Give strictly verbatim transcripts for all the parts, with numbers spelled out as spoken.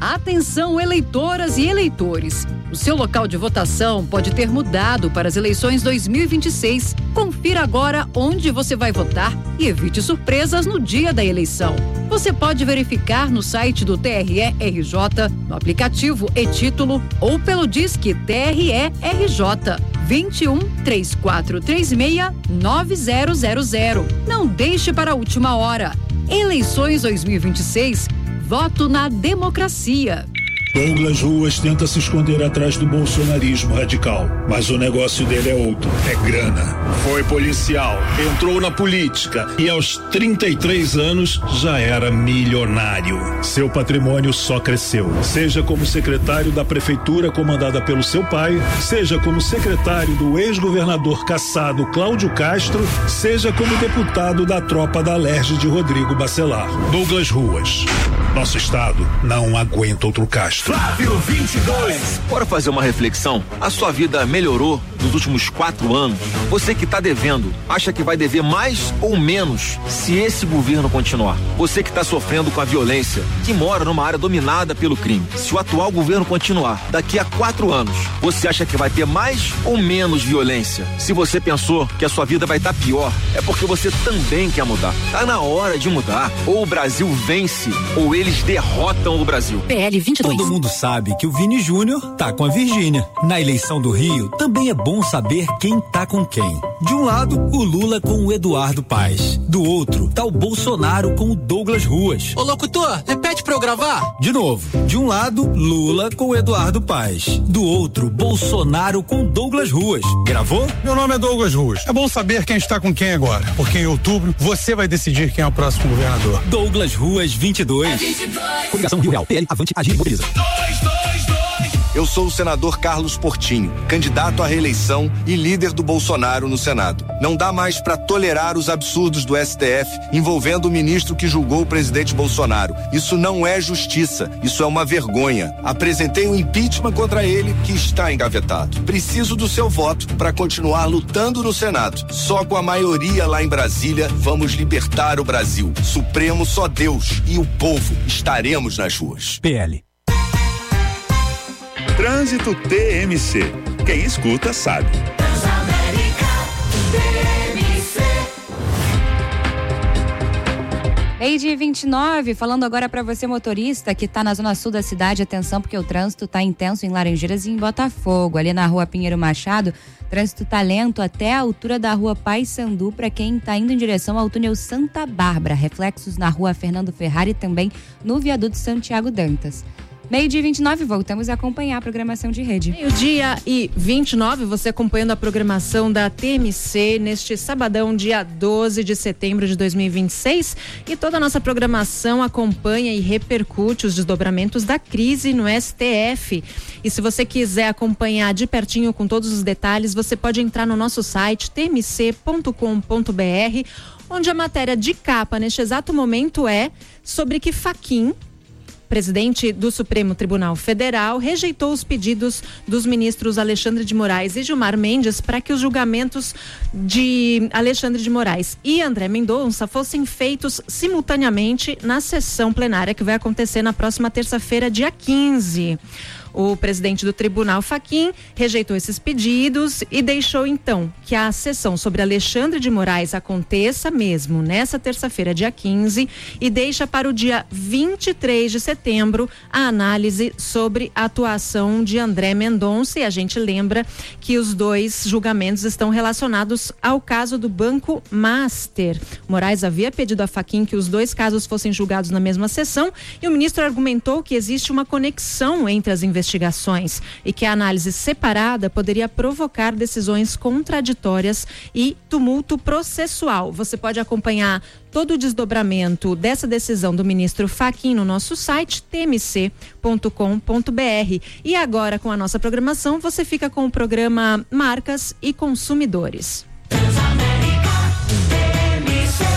Atenção, eleitoras e eleitores. O seu local de votação pode ter mudado para as eleições dois mil e vinte e seis. Confira agora onde você vai votar e evite surpresas no dia da eleição. Você pode verificar no site do T R E R J, no aplicativo e-Título ou pelo Disque T R E R J vinte e um, três quatro três seis, nove zero zero zero. Não deixe para a última hora. Eleições dois mil e vinte e seis. Voto na democracia. Douglas Ruas tenta se esconder atrás do bolsonarismo radical, mas o negócio dele é outro, é grana. Foi policial, entrou na política e aos trinta e três anos já era milionário. Seu patrimônio só cresceu, seja como secretário da prefeitura comandada pelo seu pai, seja como secretário do ex-governador cassado Cláudio Castro, seja como deputado da tropa da Alerj de Rodrigo Bacelar. Douglas Ruas. Nosso estado não aguenta outro Castro. Flávio vinte e dois. Bora fazer uma reflexão? A sua vida melhorou nos últimos quatro anos? Você que está devendo, acha que vai dever mais ou menos se esse governo continuar? Você que está sofrendo com a violência, que mora numa área dominada pelo crime, se o atual governo continuar, daqui a quatro anos, você acha que vai ter mais ou menos violência? Se você pensou que a sua vida vai estar tá pior, é porque você também quer mudar. Tá na hora de mudar. Ou o Brasil vence, ou eles derrotam o Brasil. P L vinte e dois. Todo mundo sabe que o Vini Júnior tá com a Virgínia. Na eleição do Rio, também é bom saber quem tá com quem. De um lado, o Lula com o Eduardo Paes. Do outro, tá o Bolsonaro com o Douglas Ruas. Ô locutor, repete pra eu gravar. De novo, de um lado, Lula com o Eduardo Paes. Do outro, Bolsonaro com o Douglas Ruas. Gravou? Meu nome é Douglas Ruas. É bom saber quem está com quem agora, porque em outubro você vai decidir quem é o próximo governador. Douglas Ruas vinte e dois. É vinte e dois. Coligação Rio Real, P L, Avante, Agir e Mobiliza. dois, dois, dois. Eu sou o senador Carlos Portinho, candidato à reeleição e líder do Bolsonaro no Senado. Não dá mais para tolerar os absurdos do S T F envolvendo o ministro que julgou o presidente Bolsonaro. Isso não é justiça, isso é uma vergonha. Apresentei um impeachment contra ele que está engavetado. Preciso do seu voto para continuar lutando no Senado. Só com a maioria lá em Brasília vamos libertar o Brasil. Supremo só Deus e o povo estaremos nas ruas. P L. Trânsito T M C. Quem escuta sabe. Meio-dia vinte e nove, falando agora para você motorista que está na zona sul da cidade, atenção porque o trânsito está intenso em Laranjeiras e em Botafogo. Ali na rua Pinheiro Machado, trânsito está lento até a altura da rua Paissandu para quem está indo em direção ao túnel Santa Bárbara. Reflexos na rua Fernando Ferrari e também no viaduto Santiago Dantas. Meio-dia vinte e nove, voltamos a acompanhar a programação de rede. Meio-dia e vinte e nove, você acompanhando a programação da T M C neste sabadão, dia doze de setembro de dois mil e vinte e seis. E toda a nossa programação acompanha e repercute os desdobramentos da crise no S T F. E se você quiser acompanhar de pertinho com todos os detalhes, você pode entrar no nosso site t m c ponto com ponto b r, onde a matéria de capa neste exato momento é sobre que Fachin, presidente do Supremo Tribunal Federal, rejeitou os pedidos dos ministros Alexandre de Moraes e Gilmar Mendes para que os julgamentos de Alexandre de Moraes e André Mendonça fossem feitos simultaneamente na sessão plenária que vai acontecer na próxima terça-feira, dia quinze. O presidente do tribunal, Fachin, rejeitou esses pedidos e deixou então que a sessão sobre Alexandre de Moraes aconteça mesmo nessa terça-feira, dia quinze, e deixa para o dia vinte e três de setembro a análise sobre a atuação de André Mendonça. E a gente lembra que os dois julgamentos estão relacionados ao caso do Banco Master. Moraes havia pedido a Fachin que os dois casos fossem julgados na mesma sessão e o ministro argumentou que existe uma conexão entre as investigações investigações e que a análise separada poderia provocar decisões contraditórias e tumulto processual. Você pode acompanhar todo o desdobramento dessa decisão do ministro Fachin no nosso site t m c ponto com ponto b r. E agora, com a nossa programação, você fica com o programa Marcas e Consumidores.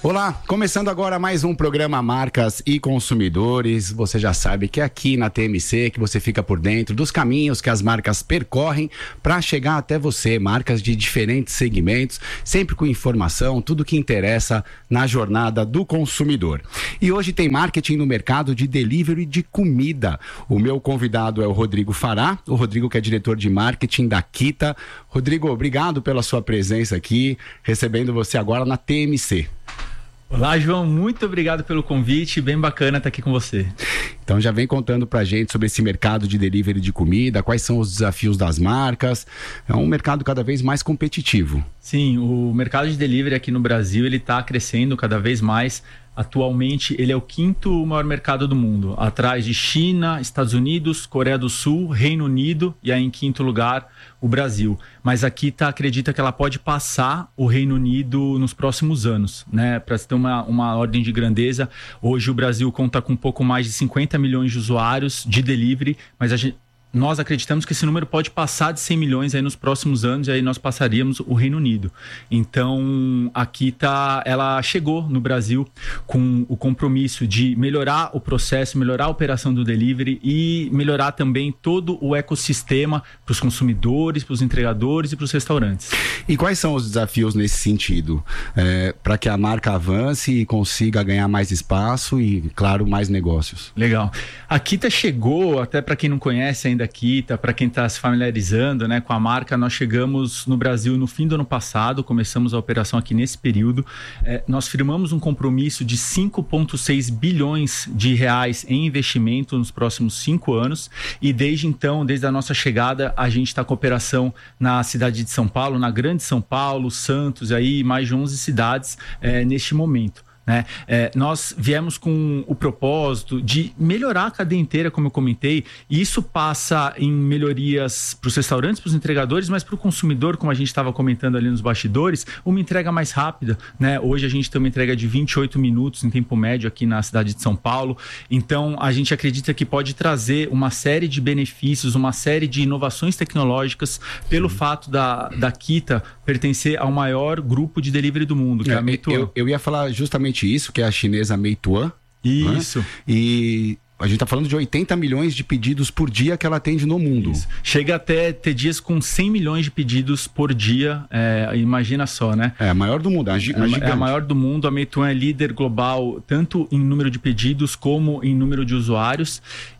Olá, começando agora mais um programa Marcas e Consumidores. Você já sabe que é aqui na T M C que você fica por dentro dos caminhos que as marcas percorrem para chegar até você. Marcas de diferentes segmentos, sempre com informação, tudo que interessa na jornada do consumidor. E hoje tem marketing no mercado de delivery de comida. O meu convidado é o Rodrigo Fará, o Rodrigo que é diretor de marketing da Kita. Rodrigo, obrigado pela sua presença aqui, recebendo você agora na T M C. Olá, João, muito obrigado pelo convite, bem bacana estar aqui com você. Então já vem contando pra gente sobre esse mercado de delivery de comida, quais são os desafios das marcas. É um mercado cada vez mais competitivo. Sim, o mercado de delivery aqui no Brasil, ele está crescendo cada vez mais. Atualmente ele é o quinto maior mercado do mundo, atrás de China, Estados Unidos, Coreia do Sul, Reino Unido e aí em quinto lugar o Brasil. Mas a Kita acredita que ela pode passar o Reino Unido nos próximos anos, né? Para ter uma, uma ordem de grandeza, hoje o Brasil conta com um pouco mais de cinquenta milhões de usuários de delivery, mas a gente... Nós acreditamos que esse número pode passar de cem milhões aí nos próximos anos e aí nós passaríamos o Reino Unido. Então, a Kita, ela chegou no Brasil com o compromisso de melhorar o processo, melhorar a operação do delivery e melhorar também todo o ecossistema para os consumidores, para os entregadores e para os restaurantes. E quais são os desafios nesse sentido? É, para que a marca avance e consiga ganhar mais espaço e, claro, mais negócios. Legal. A Kita chegou, até para quem não conhece ainda, Kita, para quem está se familiarizando, né, com a marca, nós chegamos no Brasil no fim do ano passado, começamos a operação aqui nesse período. É, nós firmamos um compromisso de cinco vírgula seis bilhões de reais em investimento nos próximos cinco anos e desde então, desde a nossa chegada, a gente está com operação na cidade de São Paulo, na Grande São Paulo, Santos, aí mais de onze cidades é, neste momento. Né? É, nós viemos com o propósito de melhorar a cadeia inteira, como eu comentei, e isso passa em melhorias para os restaurantes, para os entregadores, mas para o consumidor, como a gente estava comentando ali nos bastidores, uma entrega mais rápida, né? Hoje a gente tem uma entrega de vinte e oito minutos em tempo médio aqui na cidade de São Paulo, então a gente acredita que pode trazer uma série de benefícios, uma série de inovações tecnológicas pelo Sim. fato da, da Kita pertencer ao maior grupo de delivery do mundo, que é, é a Meituan. Eu, eu ia falar justamente isso, que é a chinesa Meituan. Isso. Né? E a gente está falando de oitenta milhões de pedidos por dia que ela atende no mundo. Isso. Chega até ter dias com cem milhões de pedidos por dia, é, imagina só, né? É a maior do mundo, a gigante. É a maior do mundo, a Meituan é líder global, tanto em número de pedidos como em número de usuários.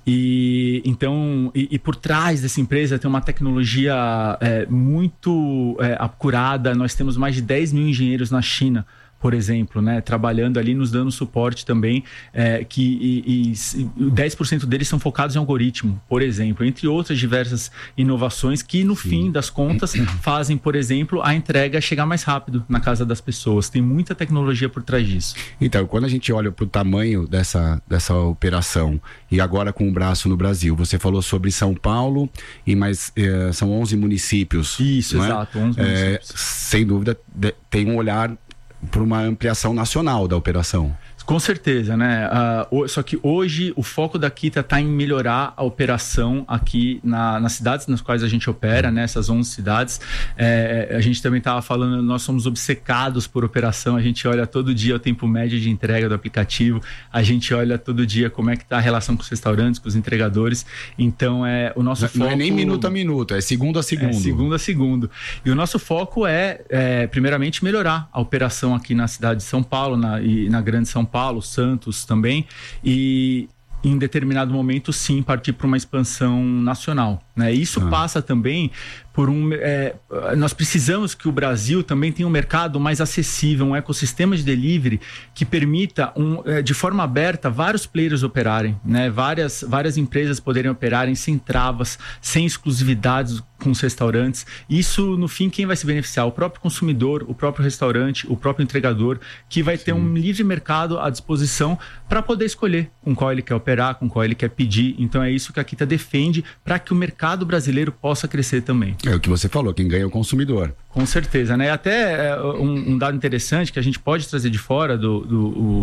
E então, e, e por trás dessa empresa tem uma tecnologia é, muito é, apurada. Nós temos mais de dez mil engenheiros na China, por exemplo, né, trabalhando ali, nos dando suporte também, é, que e, e dez por cento deles são focados em algoritmo, por exemplo, entre outras diversas inovações que, no Sim. fim das contas, fazem, por exemplo, a entrega chegar mais rápido na casa das pessoas. Tem muita tecnologia por trás disso. Então, quando a gente olha para o tamanho dessa, dessa operação e agora com o braço no Brasil, você falou sobre São Paulo e mais eh, são onze municípios. Isso, não exato, é? onze municípios. É, sem dúvida, de, tem um olhar para uma ampliação nacional da operação. Com certeza, né? Uh, só que hoje o foco da Kita está em melhorar a operação aqui na, nas cidades nas quais a gente opera, né? Essas onze cidades. É, a gente também estava falando, nós somos obcecados por operação, a gente olha todo dia o tempo médio de entrega do aplicativo, a gente olha todo dia como é que está a relação com os restaurantes, com os entregadores. Então, é, o nosso não, foco... Não é nem minuto a minuto, é segundo a segundo. É segundo a segundo. E o nosso foco é, é primeiramente, melhorar a operação aqui na cidade de São Paulo na, e na Grande São Paulo, Paulo, Santos também, e em determinado momento sim partir para uma expansão nacional, né? Isso ah. passa também por um... É, nós precisamos que o Brasil também tenha um mercado mais acessível, um ecossistema de delivery que permita, um, é, de forma aberta, vários players operarem, né? Várias, várias empresas poderem operarem sem travas, sem exclusividades com os restaurantes. Isso, no fim, quem vai se beneficiar? O próprio consumidor, o próprio restaurante, o próprio entregador, que vai Sim. ter um livre mercado à disposição para poder escolher com qual ele quer operar, com qual ele quer pedir. Então é isso que a Kita defende para que o mercado brasileiro possa crescer também. É o que você falou, quem ganha é o consumidor. Com certeza, né? Até é, um, um dado interessante que a gente pode trazer de fora do, do, o,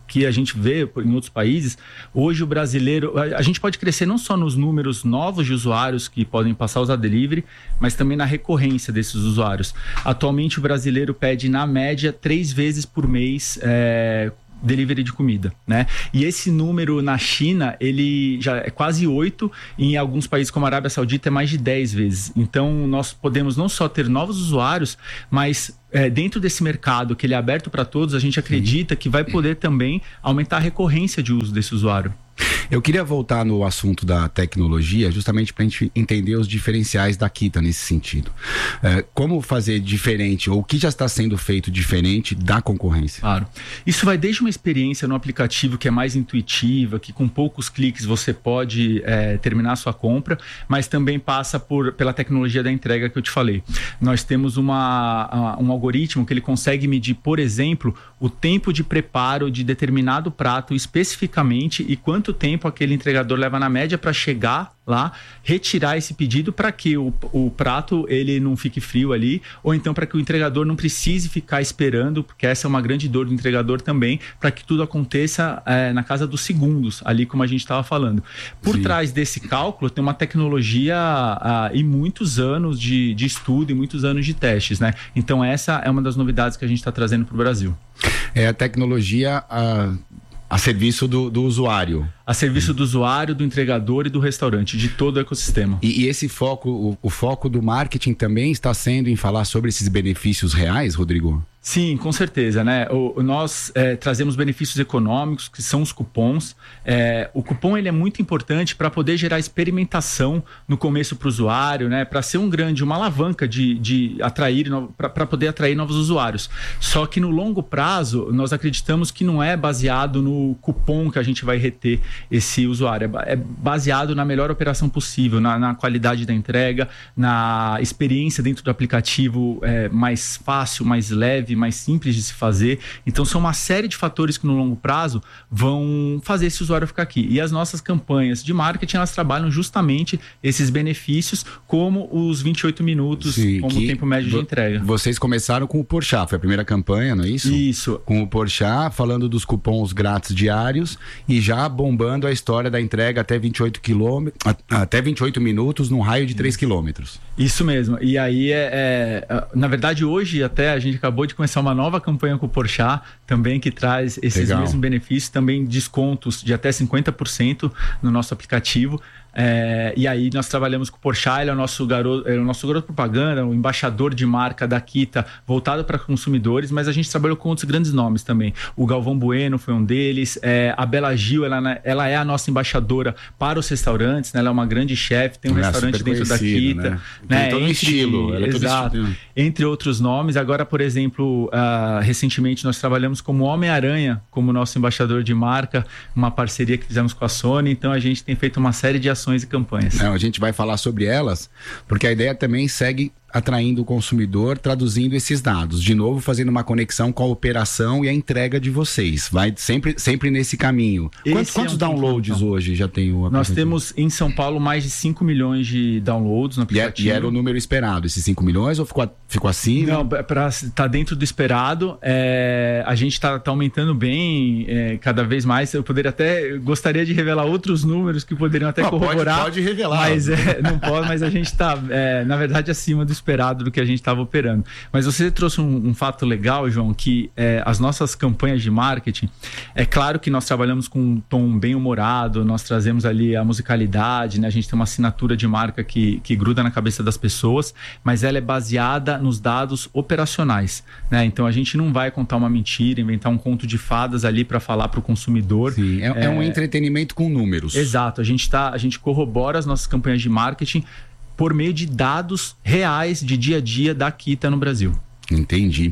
que a gente vê em outros países, hoje o brasileiro, a, a gente pode crescer não só nos números novos de usuários que podem passar a usar delivery, mas também na recorrência desses usuários. Atualmente o brasileiro pede na média três vezes por mês é, delivery de comida, né? E esse número na China, ele já é quase oito, e em alguns países como a Arábia Saudita é mais de dez vezes. Então nós podemos não só ter novos usuários, mas é, dentro desse mercado que ele é aberto para todos, a gente acredita Sim. que vai poder também aumentar a recorrência de uso desse usuário. Eu queria voltar no assunto da tecnologia, justamente para a gente entender os diferenciais da Kita nesse sentido. É, como fazer diferente, ou o que já está sendo feito diferente da concorrência? Claro. Isso vai desde uma experiência no aplicativo que é mais intuitiva, que com poucos cliques você pode é, terminar a sua compra, mas também passa por, pela tecnologia da entrega que eu te falei. Nós temos uma, um algoritmo que ele consegue medir, por exemplo, o tempo de preparo de determinado prato especificamente e quanto tempo aquele entregador leva na média para chegar lá, retirar esse pedido para que o, o prato ele não fique frio ali, ou então para que o entregador não precise ficar esperando, porque essa é uma grande dor do entregador também, para que tudo aconteça é, na casa dos segundos, ali como a gente estava falando. Por Sim. trás desse cálculo tem uma tecnologia ah, e muitos anos de, de estudo e muitos anos de testes, né? Então essa é uma das novidades que a gente está trazendo para o Brasil. É a tecnologia a, a serviço do, do usuário. A serviço do usuário, do entregador e do restaurante, de todo o ecossistema. E, e esse foco, o, o foco do marketing também está sendo em falar sobre esses benefícios reais, Rodrigo? Sim, com certeza, né? O, nós é, trazemos benefícios econômicos, que são os cupons. É, o cupom ele é muito importante para poder gerar experimentação no começo para o usuário, né? Para ser um grande, uma alavanca de, de atrair, para poder atrair novos usuários. Só que no longo prazo, nós acreditamos que não é baseado no cupom que a gente vai reter esse usuário. É baseado na melhor operação possível, na, na qualidade da entrega, na experiência dentro do aplicativo é, mais fácil, mais leve, mais simples de se fazer. Então são uma série de fatores que no longo prazo vão fazer esse usuário ficar aqui. E as nossas campanhas de marketing, elas trabalham justamente esses benefícios, como os vinte e oito minutos, Sim, como o tempo médio de entrega. Vocês começaram com o Porchat, foi a primeira campanha, não é isso? Isso. Com o Porchat, falando dos cupons grátis diários e já bombando a história da entrega até vinte e oito quilômetros, até vinte e oito minutos num raio de três quilômetros. Isso mesmo. E aí, é, é, na verdade, hoje até a gente acabou de começar uma nova campanha com o Porchat, também que traz esses Legal. mesmos benefícios, também descontos de até cinquenta por cento no nosso aplicativo. É, e aí nós trabalhamos com o Porchat, ele é o nosso garoto, é o nosso garoto propaganda, o embaixador de marca da Kita, voltado para consumidores, mas a gente trabalhou com outros grandes nomes também. O Galvão Bueno foi um deles, é, a Bela Gil, ela, ela é a nossa embaixadora para os restaurantes, né? Ela é uma grande chefe, tem um ela restaurante é dentro da Kita. Né? Né? Tem todo um estilo. Ela é exato, todo entre outros nomes. Agora, por exemplo, uh, recentemente nós trabalhamos como Homem-Aranha, como nosso embaixador de marca, uma parceria que fizemos com a Sony, então a gente tem feito uma série de ações e campanhas. Não, a gente vai falar sobre elas, porque a ideia também segue atraindo o consumidor, traduzindo esses dados. De novo, fazendo uma conexão com a operação e a entrega de vocês. Vai sempre, sempre nesse caminho. Quantos, quantos é um downloads hoje já tem o aplicativo? Nós temos em São Paulo mais de cinco milhões de downloads no aplicativo. E, é, e era o número esperado, esses cinco milhões, ou ficou, ficou acima? Não, para estar tá dentro do esperado. É, a gente está tá aumentando bem é, cada vez mais. Eu poderia até, gostaria de revelar outros números que poderiam até ah, corroborar. Pode, pode revelar. Mas é, não pode, mas a gente está, é, na verdade, acima do esperado do que a gente estava operando. Mas você trouxe um, um fato legal, João, que é, as nossas campanhas de marketing, é claro que nós trabalhamos com um tom bem humorado, nós trazemos ali a musicalidade, né? A gente tem uma assinatura de marca que, que gruda na cabeça das pessoas, mas ela é baseada nos dados operacionais, né? Então a gente não vai contar uma mentira, inventar um conto de fadas ali para falar para o consumidor. Sim, é, é... é um entretenimento com números. Exato, a gente, tá, a gente corrobora as nossas campanhas de marketing por meio de dados reais de dia a dia da Kita no Brasil. Entendi.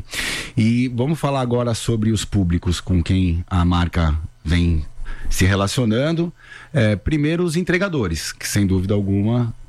E vamos falar agora sobre os públicos com quem a marca vem se relacionando. É, primeiro, os entregadores, que sem dúvida alguma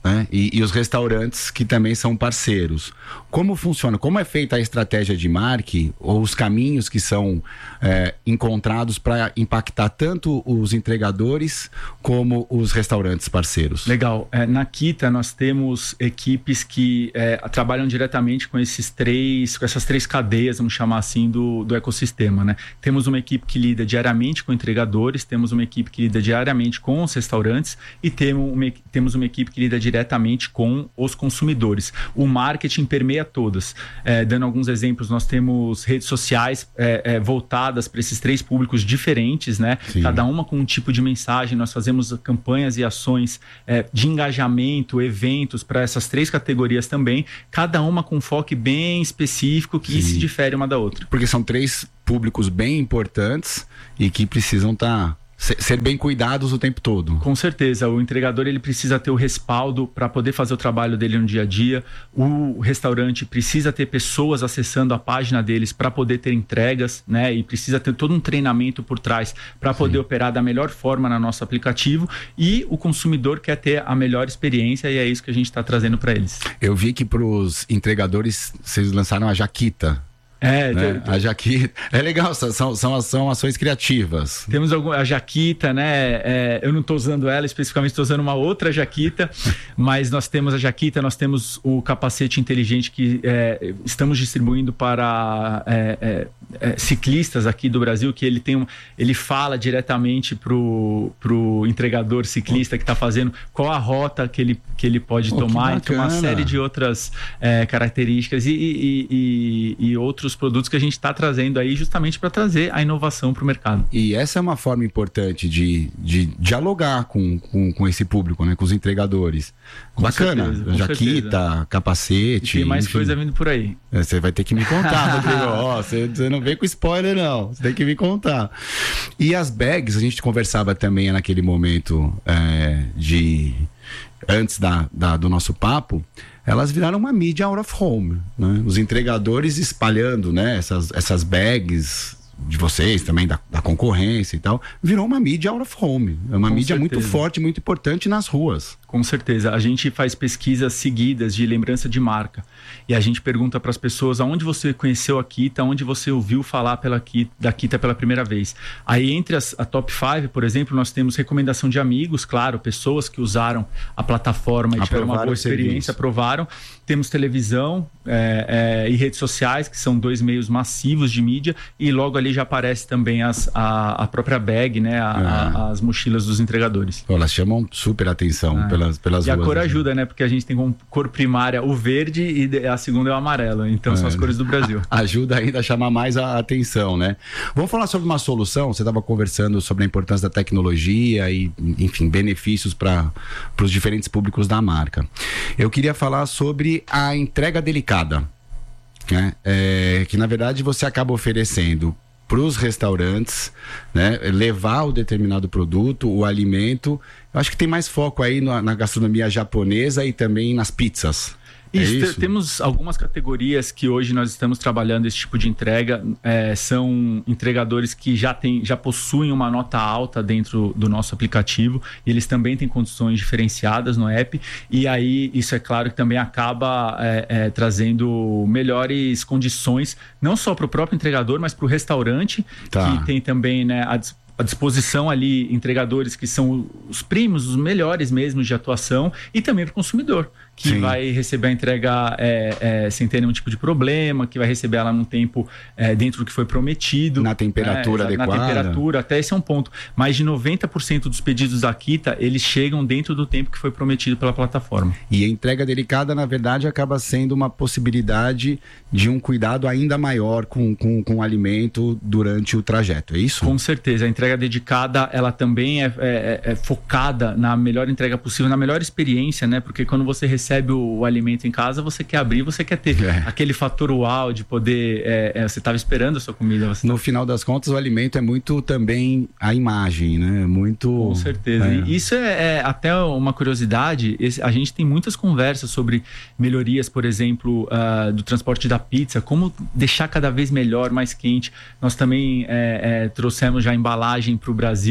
né? E, e os restaurantes que também são parceiros. Como funciona? Como é feita a estratégia de marketing ou os caminhos que são é, encontrados para impactar tanto os entregadores como os restaurantes parceiros? Legal. É, na Kita nós temos equipes que é, trabalham diretamente com esses três, com essas três cadeias, vamos chamar assim, do, do ecossistema, né? Temos uma equipe que lida diariamente com entregadores, temos uma equipe que lida diariamente com os restaurantes e temos uma, temos uma equipe que lida diretamente com os consumidores. O marketing permeia todas. É, dando alguns exemplos, nós temos redes sociais é, é, voltadas para esses três públicos diferentes, né? Sim. Cada uma com um tipo de mensagem. Nós fazemos campanhas e ações é, de engajamento, eventos para essas três categorias também, cada uma com um foco bem específico que Sim. se difere uma da outra. Porque são três públicos bem importantes e que precisam estar... Tá... ser bem cuidados o tempo todo. Com certeza, o entregador ele precisa ter o respaldo para poder fazer o trabalho dele no dia a dia, o restaurante precisa ter pessoas acessando a página deles para poder ter entregas, né? E precisa ter todo um treinamento por trás para poder operar da melhor forma no nosso aplicativo, e o consumidor quer ter a melhor experiência e é isso que a gente está trazendo para eles. Eu vi que para os entregadores vocês lançaram a Jaquita. É, né? tem, tem... a Jaquita é legal, são, são, são ações criativas. Temos algum, a Jaquita, né? É, eu não estou usando ela especificamente, estou usando uma outra Jaquita, mas nós temos a Jaquita, nós temos o capacete inteligente que é, estamos distribuindo para é, é, é, ciclistas aqui do Brasil, que ele tem um, ele fala diretamente pro, pro entregador ciclista que está fazendo qual a rota que ele, que ele pode oh, tomar, então uma série de outras é, características e, e, e, e outros produtos que a gente está trazendo aí justamente para trazer a inovação para o mercado. E essa é uma forma importante de, de dialogar com, com, com esse público, né? Com os entregadores. Com Bacana, certeza, Jaquita, certeza. Capacete. E tem mais enfim. coisa vindo por aí. É, você vai ter que me contar, Rodrigo. Ó, você, você não vem com spoiler, não. Você tem que me contar. E as bags, a gente conversava também naquele momento é, de... antes da, da, do nosso papo, elas viraram uma mídia out of home, né? Os entregadores espalhando, né, essas, essas bags de vocês, também da, da concorrência e tal, virou uma mídia out of home. É uma Com mídia certeza. muito forte, muito importante nas ruas. Com certeza. A gente faz pesquisas seguidas de lembrança de marca. E a gente pergunta para as pessoas aonde você conheceu a Kita, onde você ouviu falar pela Kita, da Kita pela primeira vez. Aí entre as, a top cinco, por exemplo, nós temos recomendação de amigos, claro, pessoas que usaram a plataforma e tiveram uma boa experiência, aprovaram. Temos televisão é, é, e redes sociais, que são dois meios massivos de mídia, e logo ali já aparece também as, a, a própria bag, né, a, é. a, as mochilas dos entregadores. Elas chamam super atenção é. pelas, pelas e ruas. E a cor assim. ajuda, né, porque a gente tem como cor primária o verde e a segunda é o amarelo, então é. são as cores do Brasil. Ajuda ainda a chamar mais a atenção, né? Vamos falar sobre uma solução, você estava conversando sobre a importância da tecnologia e, enfim, benefícios para os diferentes públicos da marca. Eu queria falar sobre a entrega delicada, né? É, que na verdade você acaba oferecendo para os restaurantes, né, levar o determinado produto, o alimento. Eu acho que tem mais foco aí na, na gastronomia japonesa e também nas pizzas. Isso, é isso? Temos algumas categorias que hoje nós estamos trabalhando esse tipo de entrega, é, são entregadores que já, tem, já possuem uma nota alta dentro do nosso aplicativo e eles também têm condições diferenciadas no app, e aí isso é claro que também acaba é, é, trazendo melhores condições, não só para o próprio entregador, mas para o restaurante, tá. que tem também, né, a à disposição ali entregadores que são os primos, os melhores mesmo de atuação, e também para o consumidor, que Sim. vai receber a entrega é, é, sem ter nenhum tipo de problema, que vai receber ela num tempo é, dentro do que foi prometido. Na temperatura é, adequada. Na temperatura, até esse é um ponto. Mais de noventa por cento dos pedidos da Kita, eles chegam dentro do tempo que foi prometido pela plataforma. E a entrega delicada, na verdade, acaba sendo uma possibilidade de um cuidado ainda maior com, com, com o alimento durante o trajeto, é isso? Com certeza. A entrega dedicada, ela também é, é, é focada na melhor entrega possível, na melhor experiência, né? Porque quando você recebe o, o alimento em casa, você quer abrir, você quer ter é. aquele fator uau de poder... É, é, você estava esperando a sua comida. Você no tá... final das contas, o alimento é muito também a imagem, né? Muito... Com certeza. É. E isso é, é até uma curiosidade. Esse, a gente tem muitas conversas sobre melhorias, por exemplo, uh, do transporte da pizza, como deixar cada vez melhor, mais quente. Nós também é, é, trouxemos já embalagem para o Brasil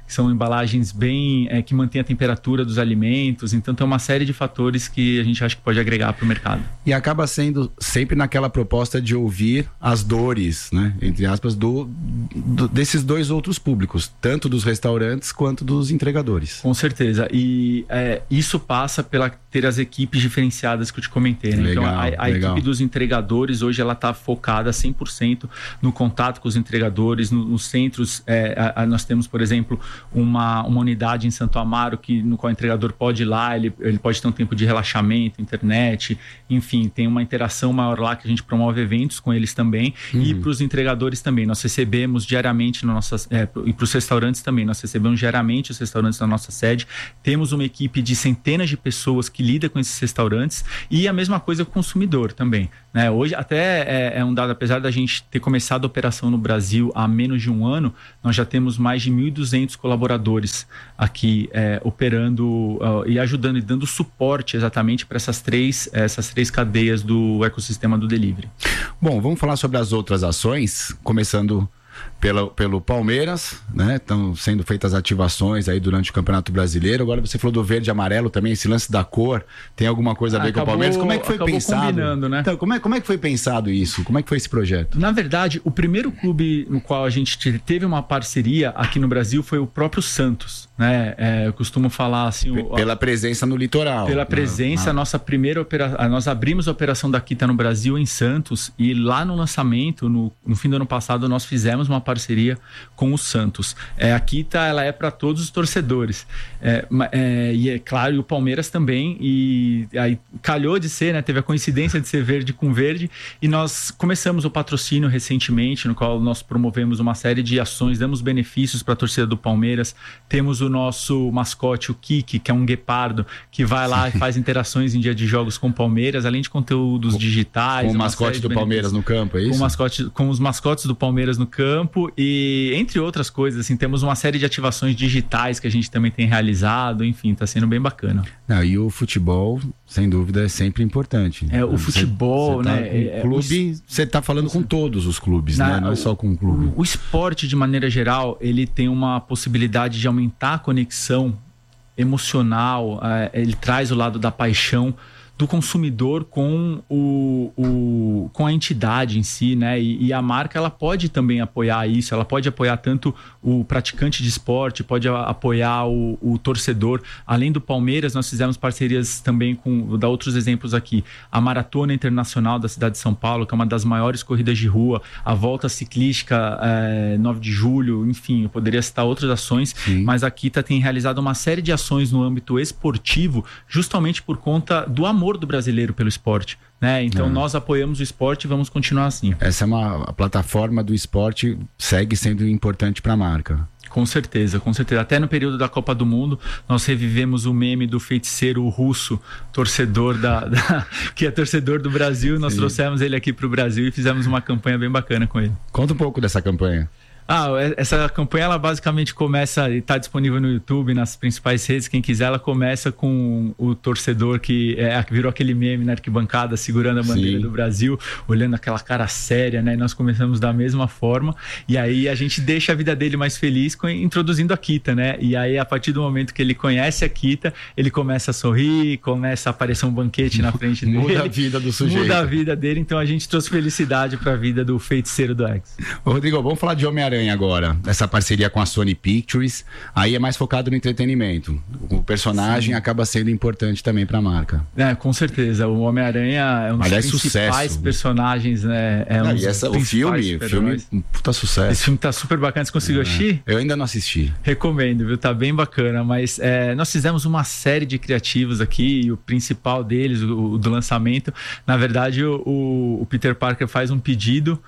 que são embalagens bem é, que mantêm a temperatura dos alimentos. Então tem uma série de fatores que a gente acha que pode agregar para o mercado. E acaba sendo sempre naquela proposta de ouvir as dores, né, entre aspas, do, do, desses dois outros públicos, tanto dos restaurantes quanto dos entregadores. Com certeza. E é, isso passa pela ter as equipes diferenciadas que eu te comentei, né? Legal, então a, a equipe dos entregadores hoje ela está focada cem por cento no contato com os entregadores, no, nos centros. É, a, a, nós temos, por exemplo, uma, uma unidade em Santo Amaro que, no qual o entregador pode ir lá, ele, ele pode ter um tempo de relaxamento, internet, enfim, tem uma interação maior lá que a gente promove eventos com eles também. Uhum. E para os entregadores também, nós recebemos diariamente no nossas, é, e para os restaurantes também, nós recebemos diariamente os restaurantes na nossa sede, temos uma equipe de centenas de pessoas que lida com esses restaurantes e a mesma coisa com o consumidor também, né? Hoje até é, é um dado, apesar da gente ter começado a operação no Brasil há menos de um ano, nós já temos mais de mil e duzentos colaboradores aqui é, operando uh, e ajudando e dando suporte exatamente para essas três, essas três cadeias do ecossistema do delivery. Bom, vamos falar sobre as outras ações, começando Pela, pelo Palmeiras, né? Estão sendo feitas ativações aí durante o Campeonato Brasileiro. Agora você falou do verde e amarelo também, esse lance da cor, tem alguma coisa a ver acabou, com o Palmeiras? Como é que foi pensado? Combinando, né? Então, como é, como é que foi pensado isso? Como é que foi esse projeto? Na verdade, o primeiro clube no qual a gente teve uma parceria aqui no Brasil foi o próprio Santos, né? É, eu costumo falar assim... P- pela o, presença no litoral. Pela presença, ah, ah. a nossa primeira operação... Nós abrimos a operação da Kita no Brasil, em Santos, e lá no lançamento, no, no fim do ano passado, nós fizemos uma parceria com o Santos. É, a Kita, ela é para todos os torcedores. É, é, e é claro, e o Palmeiras também. E aí calhou de ser, né? Teve a coincidência de ser verde com verde. E nós começamos o patrocínio recentemente, no qual nós promovemos uma série de ações, damos benefícios para a torcida do Palmeiras. Temos o nosso mascote, o Kiki, que é um guepardo, que vai lá e faz interações em dia de jogos com o Palmeiras, além de conteúdos digitais. Com o mascote do Palmeiras no campo, é isso? Com, mascote, com os mascotes do Palmeiras no campo. E entre outras coisas, assim, temos uma série de ativações digitais que a gente também tem realizado, enfim, está sendo bem bacana. Não, e o futebol, sem dúvida, é sempre importante. É, o futebol, você, você tá né? Com é, clube, você está falando com todos os clubes, na, né? Não é só com o clube. O, o esporte, de maneira geral, ele tem uma possibilidade de aumentar a conexão emocional, é, ele traz o lado da paixão do consumidor com, o, o, com a entidade em si, né? E, e a marca, ela pode também apoiar isso, ela pode apoiar tanto o praticante de esporte, pode a, apoiar o, o torcedor. Além do Palmeiras, nós fizemos parcerias também com, vou dar outros exemplos aqui, a Maratona Internacional da cidade de São Paulo, que é uma das maiores corridas de rua, a Volta Ciclística é, nove de julho, enfim, eu poderia citar outras ações, sim, mas a Kita tem realizado uma série de ações no âmbito esportivo, justamente por conta do amor do brasileiro pelo esporte, né? Então é. nós apoiamos o esporte e vamos continuar assim. Essa é uma a plataforma do esporte, segue sendo importante para a marca. Com certeza, com certeza. Até no período da Copa do Mundo, nós revivemos o meme do feiticeiro russo, torcedor da, da que é torcedor do Brasil. Nós Sim. trouxemos ele aqui para o Brasil e fizemos uma campanha bem bacana com ele. Conta um pouco dessa campanha. Ah, essa campanha, ela basicamente começa, e está disponível no YouTube, nas principais redes, quem quiser, ela começa com o torcedor que, é, que virou aquele meme na arquibancada, segurando a bandeira Sim. do Brasil, olhando aquela cara séria, né? E nós começamos da mesma forma, e aí a gente deixa a vida dele mais feliz com, introduzindo a Kita, né? E aí, a partir do momento que ele conhece a Kita, ele começa a sorrir, começa a aparecer um banquete na frente dele. Muda a vida do sujeito. Muda a vida dele, então a gente trouxe felicidade para a vida do feiticeiro do X. Ô, Rodrigo, vamos falar de Homem-Aranha agora, essa parceria com a Sony Pictures, aí é mais focado no entretenimento. O personagem Sim. acaba sendo importante também para a marca. É, com certeza. O Homem-Aranha é um dos Aliás, principais sucesso. personagens, né? É um não, e essa, o filme, o filme um puta sucesso. Esse filme tá super bacana. Você conseguiu é. assistir? Eu ainda não assisti. Recomendo, viu? Tá bem bacana, mas é, nós fizemos uma série de criativos aqui, e o principal deles, o, o do lançamento, na verdade, o, o Peter Parker faz um pedido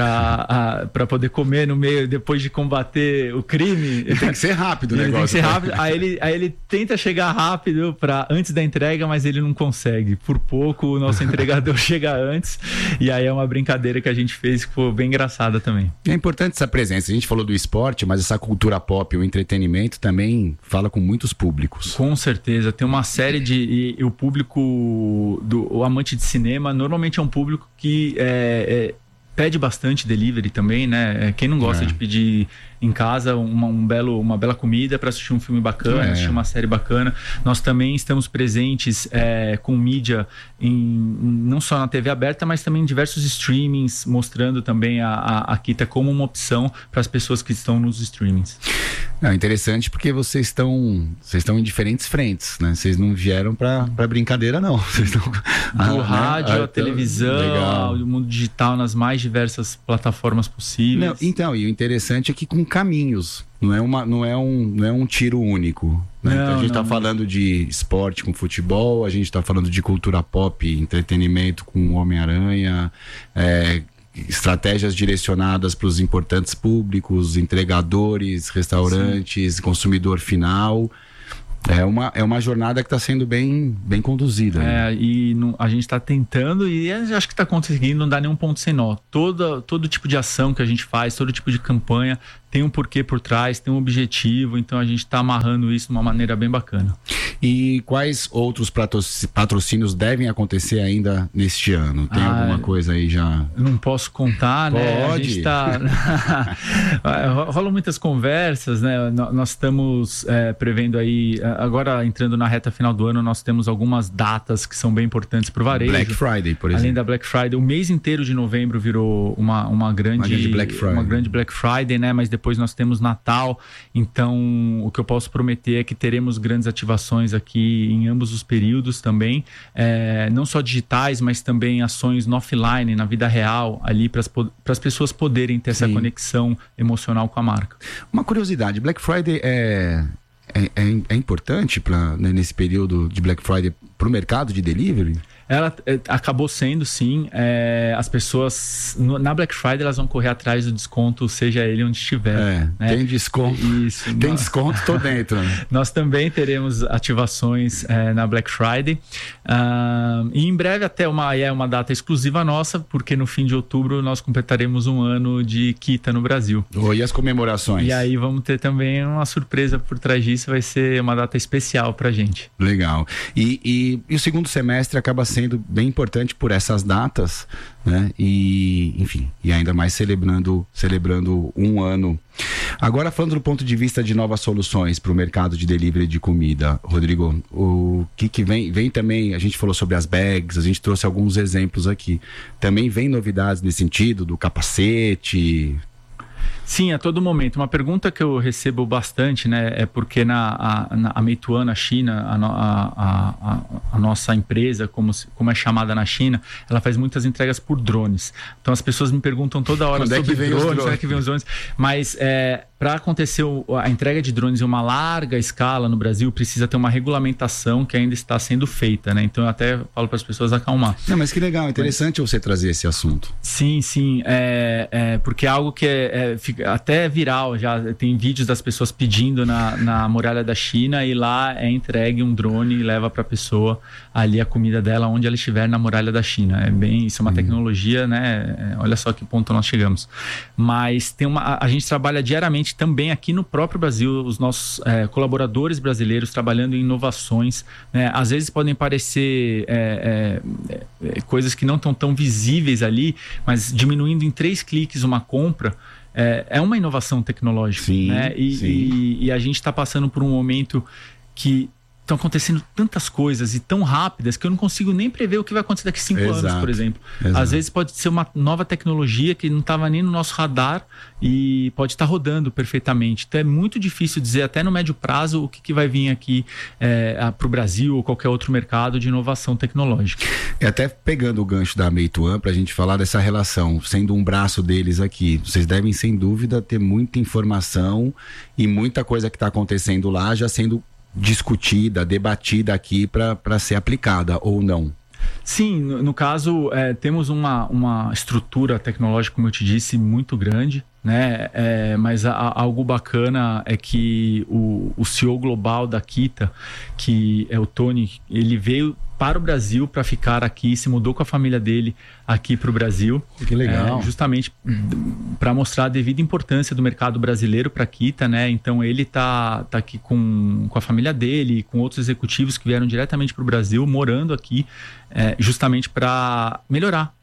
para poder comer no meio, depois de combater o crime. Tem que ser rápido o negócio. Tem que ser rápido. Né? Aí ele, aí ele tenta chegar rápido pra, antes da entrega, mas ele não consegue. Por pouco o nosso entregador chega antes, e aí é uma brincadeira que a gente fez que foi bem engraçada também. É importante essa presença. A gente falou do esporte, mas essa cultura pop, o entretenimento também fala com muitos públicos. Com certeza. Tem uma série de... E, e o público, do, o amante de cinema, normalmente é um público que é, é pede bastante delivery também, né? Quem não gosta é. de pedir em casa uma, um belo, uma bela comida para assistir um filme bacana, é. assistir uma série bacana. Nós também estamos presentes é, com mídia em, não só na T V aberta, mas também em diversos streamings, mostrando também a, a, a Kita como uma opção para as pessoas que estão nos streamings. É interessante porque vocês estão vocês estão em diferentes frentes, né? Vocês não vieram para brincadeira, não. Vocês estão... Do ah, rádio, né? a televisão, o mundo digital nas mais diversas plataformas possíveis. Não, então, e o interessante é que com caminhos, não é, uma, não é, um, não é um tiro único. Né? Não, então a gente está falando de esporte com futebol, a gente está falando de cultura pop, entretenimento com Homem-Aranha, é, estratégias direcionadas para os importantes públicos, entregadores, restaurantes, Sim. consumidor final. É uma, é uma jornada que está sendo bem, bem conduzida. É, né? E não, a gente está tentando e acho que está conseguindo, não dá nenhum ponto sem nó. Todo, todo tipo de ação que a gente faz, todo tipo de campanha tem um porquê por trás, tem um objetivo, então a gente está amarrando isso de uma maneira bem bacana. E quais outros patrocínios devem acontecer ainda neste ano? Tem ah, alguma coisa aí já? Não posso contar, Pode. né? A gente tá... Rolam muitas conversas, né? Nós estamos é, prevendo aí, agora entrando na reta final do ano, nós temos algumas datas que são bem importantes para o varejo. Black Friday, por exemplo. Além da Black Friday, o mês inteiro de novembro virou uma, uma, grande, uma grande Black Friday. Uma grande Black Friday, né? Mas depois nós temos Natal, então o que eu posso prometer é que teremos grandes ativações aqui em ambos os períodos também, é, não só digitais, mas também ações no offline, na vida real, ali para as pessoas poderem ter Sim. essa conexão emocional com a marca. Uma curiosidade, Black Friday é, é, é, é importante pra, né, nesse período de Black Friday para o mercado de delivery? Ela é, acabou sendo, sim. É, as pessoas, no, na Black Friday, elas vão correr atrás do desconto, seja ele onde estiver. É, né? Tem desconto. Isso. Tem nós, desconto, tô dentro. Né? Nós também teremos ativações é, na Black Friday. Uh, e em breve até uma, é uma data exclusiva nossa, porque no fim de outubro nós completaremos um ano de Kita no Brasil. Oh, e as comemorações? E aí vamos ter também uma surpresa por trás disso, vai ser uma data especial pra gente. Legal. E, e, e o segundo semestre acaba sendo sendo bem importante por essas datas, né? E, enfim, e ainda mais celebrando, celebrando um ano. Agora, falando do ponto de vista de novas soluções para o mercado de delivery de comida, Rodrigo, o que que vem? Vem também, a gente falou sobre as bags, a gente trouxe alguns exemplos aqui. Também vem novidades nesse sentido, do capacete... Sim, a todo momento. Uma pergunta que eu recebo bastante, né, é porque na, a, na, a Meituan, na China, a, a, a, a nossa empresa, como, como é chamada na China, ela faz muitas entregas por drones. Então as pessoas me perguntam toda hora Quando sobre é que vem drones, os drones, quando é que vem os drones. Mas é, para acontecer o, a entrega de drones em uma larga escala no Brasil, precisa ter uma regulamentação que ainda está sendo feita, né? Então eu até falo para as pessoas acalmar. Não, mas que legal, interessante mas, você trazer esse assunto. Sim, sim, é, é, porque é algo que é, é, fica até viral, já tem vídeos das pessoas pedindo na, na muralha da China e lá é entregue um drone e leva para a pessoa ali a comida dela onde ela estiver na muralha da China. É bem, isso é uma hum. tecnologia, né? Olha só que ponto nós chegamos. Mas tem uma, a, a gente trabalha diariamente também aqui no próprio Brasil, os nossos é, colaboradores brasileiros trabalhando em inovações, né? Às vezes podem parecer é, é, é, coisas que não estão tão visíveis ali, mas diminuindo em três cliques uma compra, É, é uma inovação tecnológica, sim, né? E, sim. e, e a gente está passando por um momento que estão acontecendo tantas coisas e tão rápidas que eu não consigo nem prever o que vai acontecer daqui a cinco Exato. anos, por exemplo. Exato. Às vezes pode ser uma nova tecnologia que não estava nem no nosso radar e pode estar rodando perfeitamente. Então é muito difícil dizer até no médio prazo o que, que vai vir aqui é, para o Brasil ou qualquer outro mercado de inovação tecnológica. E até pegando o gancho da Meituan para a gente falar dessa relação, sendo um braço deles aqui, vocês devem sem dúvida ter muita informação e muita coisa que está acontecendo lá já sendo discutida, debatida aqui para ser aplicada ou não. Sim, no, no caso é, temos uma, uma estrutura tecnológica, como eu te disse, muito grande, né? É, mas a, a, algo bacana é que o, o C E O global da Kita, que é o Tony, ele veio para o Brasil para ficar aqui, se mudou com a família dele aqui para o Brasil. Que legal. É, justamente para mostrar a devida importância do mercado brasileiro para a Kita, né? Então ele tá, tá aqui com, com a família dele, com outros executivos que vieram diretamente para o Brasil, morando aqui, é, justamente para melhorar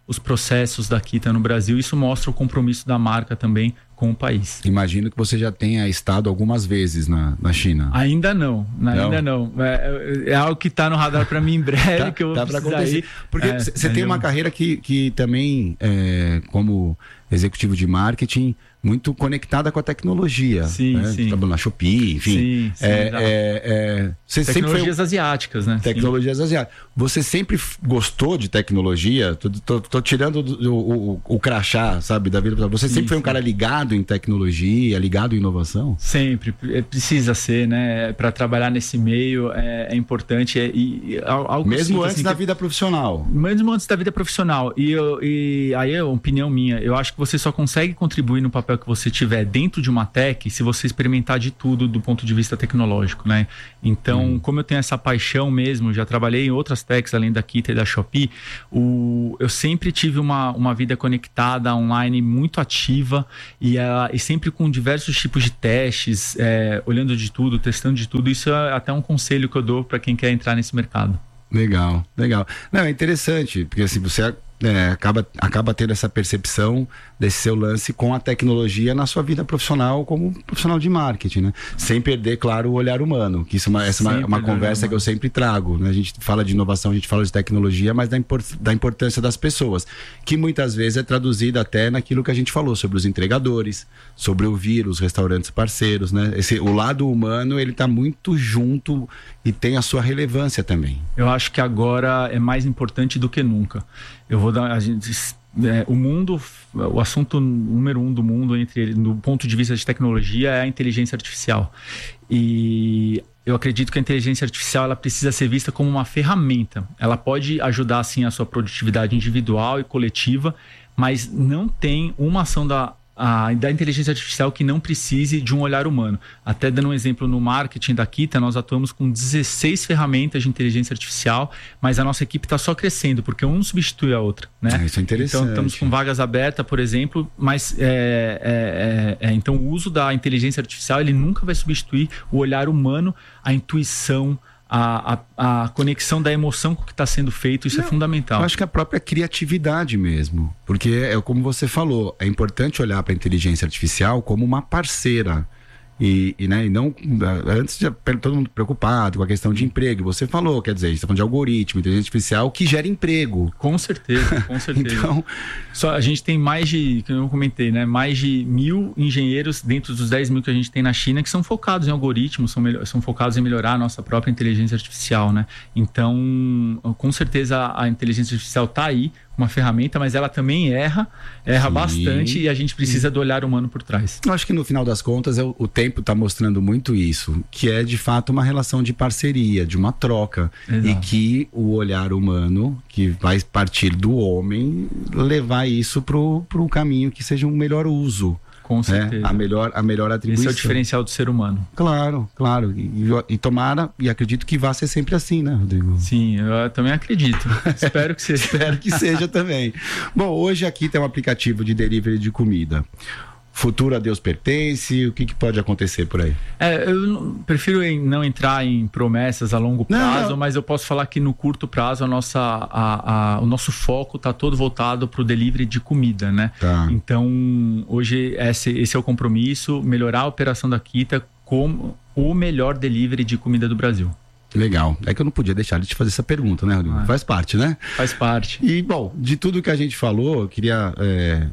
os processos da Kita no Brasil. Isso mostra o compromisso da marca também com o país. Imagino que você já tenha estado algumas vezes na, na China. Ainda não, não. ainda não. É, é algo que está no radar para mim em breve, tá, que eu vou tá precisar acontecer. ir. Porque você é, tem eu... uma carreira que, que também, é, como executivo de marketing, muito conectada com a tecnologia. Sim, né? sim. Trabalhando na Shopee, enfim. Sim, sim, é, é, é, você tecnologias sempre foi... asiáticas, né? Tecnologias sim. asiáticas. Você sempre gostou de tecnologia? Tô, tô, tô tirando o, o, o crachá, sabe, da vida. Você sempre sim, foi um sim. cara ligado em tecnologia, ligado em inovação? Sempre. Precisa ser, né? Para trabalhar nesse meio é, é importante. É, e, algo Mesmo sinto, antes assim, da que... vida profissional? Mesmo antes da vida profissional. E, eu, e aí é uma opinião minha. Eu acho que você só consegue contribuir no papel que você tiver dentro de uma tech se você experimentar de tudo do ponto de vista tecnológico, né? Então, hum. como eu tenho essa paixão mesmo, já trabalhei em outras techs além da Kita e da Shopee, o, eu sempre tive uma, uma vida conectada online muito ativa e, uh, e sempre com diversos tipos de testes, é, olhando de tudo, testando de tudo. Isso é até um conselho que eu dou para quem quer entrar nesse mercado. Legal, legal. Não, é interessante, porque assim, você é, acaba, acaba tendo essa percepção desse seu lance com a tecnologia na sua vida profissional como profissional de marketing, né? Sem perder, claro, o olhar humano, que isso é uma, essa é uma, uma conversa que eu sempre trago, né? A gente fala de inovação, a gente fala de tecnologia, mas da, import, da importância das pessoas, que muitas vezes é traduzida até naquilo que a gente falou sobre os entregadores, sobre ouvir os restaurantes parceiros, né? Esse, o lado humano, ele está muito junto e tem a sua relevância também. Eu acho que agora é mais importante do que nunca. Eu vou dar... A gente, é, o mundo, o assunto número um do mundo, entre do ponto de vista de tecnologia, é a inteligência artificial. E eu acredito que a inteligência artificial ela precisa ser vista como uma ferramenta. Ela pode ajudar, sim, a sua produtividade individual e coletiva, mas não tem uma ação da A, da inteligência artificial que não precise de um olhar humano. Até dando um exemplo, no marketing da Kita, nós atuamos com dezesseis ferramentas de inteligência artificial, mas a nossa equipe está só crescendo, porque um substitui a outra, né? Ah, isso é interessante. Então, estamos com vagas abertas, por exemplo, mas é, é, é, então o uso da inteligência artificial, ele nunca vai substituir o olhar humano, a intuição, A, a, a conexão da emoção com o que está sendo feito. Isso Não, é fundamental. Eu acho que a própria criatividade mesmo, porque é como você falou, é importante olhar para a inteligência artificial como uma parceira. E, e, né, e não antes de todo mundo preocupado com a questão de emprego. Você falou, quer dizer, a gente está falando de algoritmo, inteligência artificial que gera emprego. Com certeza, com certeza. Então, só a gente tem mais de, como eu comentei, né, mais de mil engenheiros dentro dos dez mil que a gente tem na China que são focados em algoritmos, são, melhor, são focados em melhorar a nossa própria inteligência artificial, né? Então, com certeza a inteligência artificial está aí, uma ferramenta, mas ela também erra, erra Sim. bastante e a gente precisa do olhar humano por trás. Eu acho que no final das contas é o, o tempo está mostrando muito isso, que é de fato uma relação de parceria, de uma troca. Exato. E que o olhar humano, que vai partir do homem, levar isso para o caminho que seja um melhor uso. Com certeza. É, a, melhor, a melhor atribuição. Esse é o diferencial do ser humano. Claro, claro. E, e tomara, e acredito que vá ser sempre assim, né, Rodrigo? Sim, eu também acredito. Espero que seja. Espero que seja também. Bom, hoje aqui tem um aplicativo de delivery de comida. Futuro a Deus pertence, o que, que pode acontecer por aí? É, eu prefiro não entrar em promessas a longo prazo, não, não. mas eu posso falar que no curto prazo a nossa, a, a, o nosso foco está todo voltado para o delivery de comida, né? Tá. Então, hoje esse, esse é o compromisso, melhorar a operação da Kita como o melhor delivery de comida do Brasil. Legal. É que eu não podia deixar de te fazer essa pergunta, né, Rodrigo? Ah, Faz parte, né? Faz parte. E, bom, de tudo que a gente falou, eu queria... É...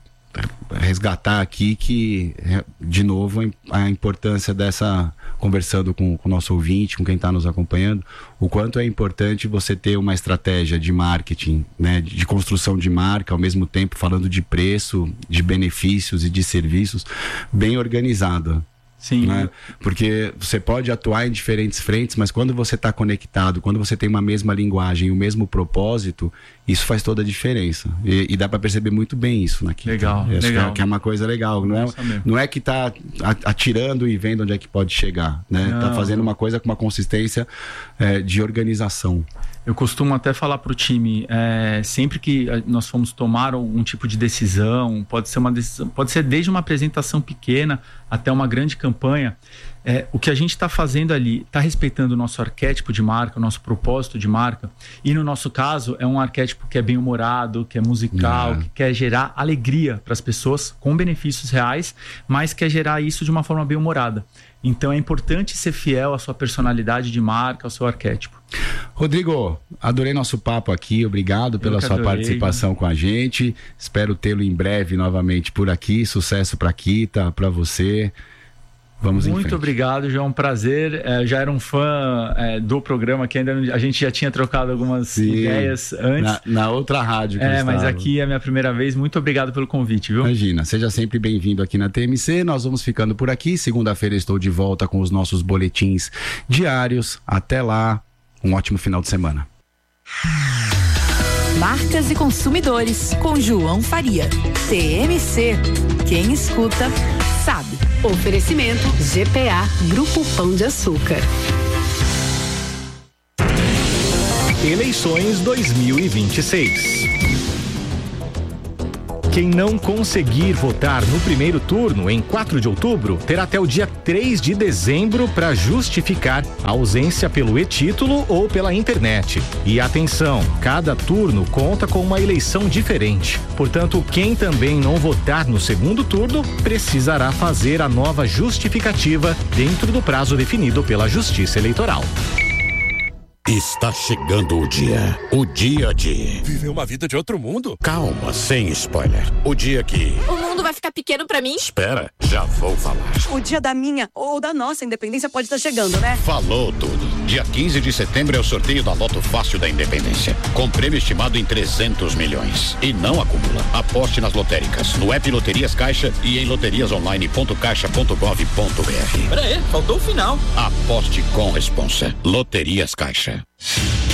resgatar aqui que, de novo, a importância dessa, conversando com, com o nosso ouvinte, com quem está nos acompanhando, o quanto é importante você ter uma estratégia de marketing, né, de, de construção de marca, ao mesmo tempo falando de preço, de benefícios e de serviços, bem organizada. Sim. Né? Porque você pode atuar em diferentes frentes, mas quando você está conectado, quando você tem uma mesma linguagem, o mesmo propósito, isso faz toda a diferença. E, e dá para perceber muito bem isso aqui. Legal, Acho legal. Que é uma coisa legal. Não é, não é que está atirando e vendo onde é que pode chegar. Né? Está fazendo uma coisa com uma consistência é, de organização. Eu costumo até falar para o time, é, sempre que nós fomos tomar um tipo de decisão, pode ser uma decisão, pode ser desde uma apresentação pequena até uma grande campanha, É, o que a gente está fazendo ali está respeitando o nosso arquétipo de marca, o nosso propósito de marca, e no nosso caso é um arquétipo que é bem humorado, que é musical, que quer gerar alegria para as pessoas com benefícios reais, mas quer gerar isso de uma forma bem humorada. Então é importante ser fiel à sua personalidade de marca, ao seu arquétipo. Rodrigo, adorei nosso papo aqui, obrigado pela sua adorei. participação com a gente. Espero tê-lo em breve novamente por aqui. Sucesso para Kita, para você. Vamos em frente. Muito obrigado, João, um prazer. É, já era um fã é, do programa, que ainda não, a gente já tinha trocado algumas Sim, ideias antes. Na, na outra rádio que É, mas aqui é a minha primeira vez. Muito obrigado pelo convite, viu? Imagina, seja sempre bem-vindo aqui na T M C. Nós vamos ficando por aqui. Segunda-feira estou de volta com os nossos boletins diários. Até lá, um ótimo final de semana. Marcas e consumidores, com João Faria. T M C. Quem escuta, sabe. Oferecimento G P A, Grupo Pão de Açúcar. Eleições dois mil e vinte e seis. Quem não conseguir votar no primeiro turno, em quatro de outubro, terá até o dia três de dezembro para justificar a ausência pelo e-título ou pela internet. E atenção, cada turno conta com uma eleição diferente. Portanto, quem também não votar no segundo turno precisará fazer a nova justificativa dentro do prazo definido pela Justiça Eleitoral. Está chegando o dia, o dia de... Viver uma vida de outro mundo? Calma, sem spoiler. O dia que... O mundo vai ficar pequeno pra mim? Espera, já vou falar. O dia da minha ou da nossa independência pode estar chegando, né? Falou tudo. Dia quinze de setembro é o sorteio da Loto Fácil da Independência, com prêmio estimado em trezentos milhões. E não acumula. Aposte nas lotéricas, no app Loterias Caixa e em loterias online ponto caixa ponto gov ponto br. Pera aí, faltou o final. Aposte com responsa. Loterias Caixa.